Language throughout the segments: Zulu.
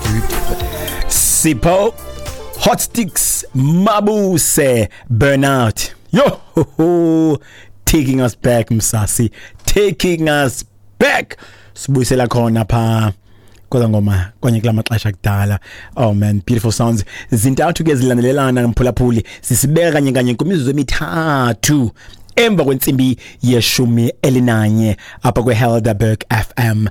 Sipho, Hot Sticks, Mabuse, Burnout. Yo, taking us back, Msasi. Taking us back. Sibuyisela khona pha kodwa ngoma kwenye kula maxesha kudala. Oh man, beautiful sounds. Zintathu ke zilandelelana ngimphulaphuli. Sisibeka kanye kumizuzu emithathu emva kwensimbi yeshumi elinanye apha kwe Helderberg FM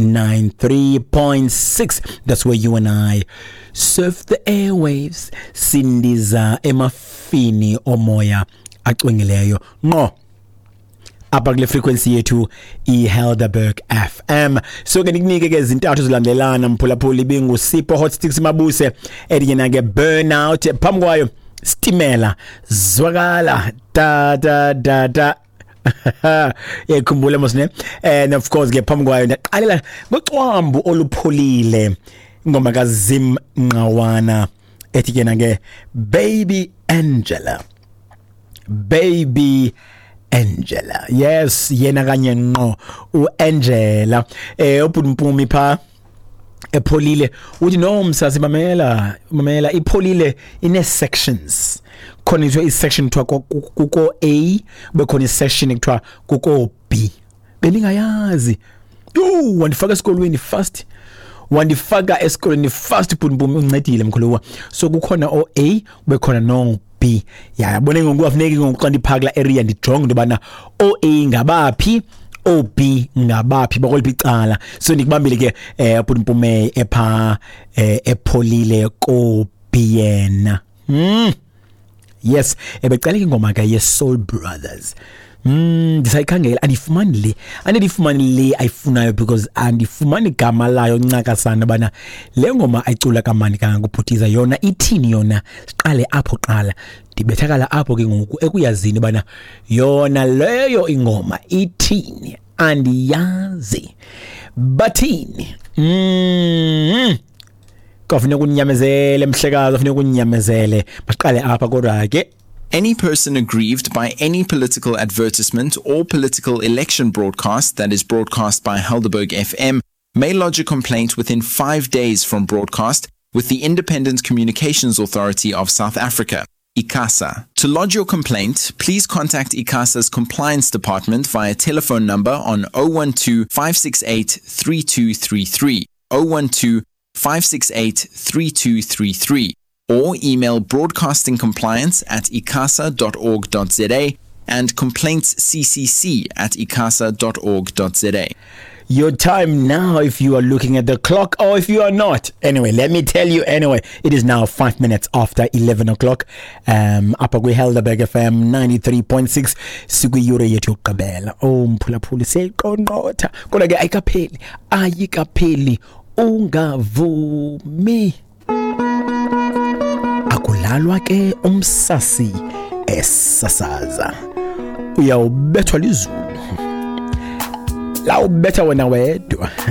93.6. That's where you and I surf the airwaves. Sindiza emafini omoya acwengileyo ngqo apha kule frequency yethu iHelderberg FM. So ke nikunike ke izintathu zilandelana mphulaphuli bingu Sipho, Hot Sticks, Mabuse, ediyena ke Burnout, phambi kwayo Stimela, Zwakala, da yekhumbula mosne. And of course ke phambi kwayo ndaqalela ngoxwambu olupholile ngoma kaZim Nqawana ediyena ke Baby Angela. Baby Angela. Yes, yena kanye ngqo uAngela uPumpumi pha epholile uthi no Msasi mamela ipholile ine sections khona ithiwa isection kuthiwa kuko A bekhona isection ekuthiwa kuko B beningayazi wandifaka esikolweni first Pumpumi uncedile mkhuluwa so kukhona o A bekhona no B yabona ngokufanele ngokuqanda iphakla area ndijonga ndibana o A ngabaphi o B ngabaphi bakoliphi icala so nikubambile ke Pumpumi epha epholile ko B yena yes ebecala ingoma ka ye Soul Brothers ndisayikhangela andifumani le ayifunayo because andifumani igama layo ncaka sana bana le ngoma ayicula kamani kangakuphuthiza yona ithini yona siqale apho qala ndibethakala apho ke ngoku ekuyazini bana yona leyo ingoma ithini andiyazi bathini kufuna kunyamezele mhlekazi ufuna kunyamezele baqale apha kodwa ke any person aggrieved by any political advertisement or political election broadcast that is broadcast by Helderberg FM may lodge a complaint within 5 days from broadcast with the Independent Communications Authority of South Africa, ICASA. To lodge your complaint, please contact ICASA's Compliance Department via telephone number on 012-568-3233, 012-568-3233. or email broadcastingcompliance@icasa.org.za and complaintsccc@icasa.org.za. Your time now if you are looking at the clock or if you are not. Anyway, let me tell you anyway. It is now 5 minutes after 11 o'clock. Upper kwi Helderberg FM 93.6 sikuyure yethu yokuqabela. Mphulaphuli seqonqotha. Kodwa ke ayikapheli ungavumi. Akulalwa ke umsasi esasaza uyawubethwa lizulu la ubetha wena wedwa